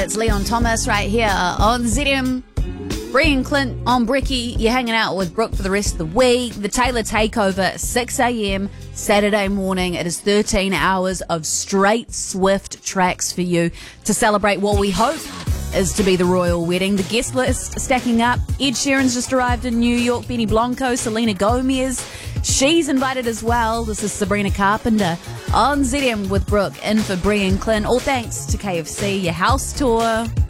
It's Leon Thomas right here on ZM. Brian Clint on Bricky. You're hanging out with Brooke for the rest of the week. The Taylor Takeover, 6 a.m. Saturday morning. It is 13 hours of straight Swift tracks for you to celebrate what we hope is to be the royal wedding. The guest list stacking up. Ed Sheeran's just arrived in New York. Benny Blanco, Selena Gomez. She's invited as well. This is Sabrina Carpenter on ZM with Brooke in for Brian Clint. All thanks to KFC, your house tour.